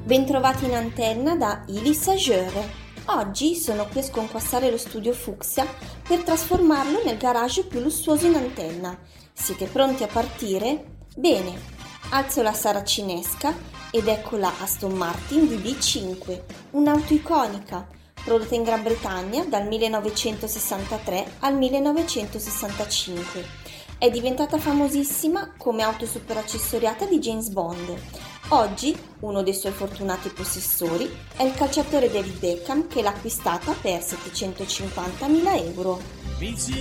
Bentrovati in antenna da Ili Sageur. Oggi sono qui a sconquassare lo studio Fucsia per trasformarlo nel garage più lussuoso in antenna. Siete pronti a partire? Bene, alzo la saracinesca ed ecco la Aston Martin DB5, un'auto iconica, prodotta in Gran Bretagna dal 1963 al 1965. È diventata famosissima come auto super accessoriata di James Bond. Oggi uno dei suoi fortunati possessori è il calciatore David Beckham, che l'ha acquistata per 750.000 euro.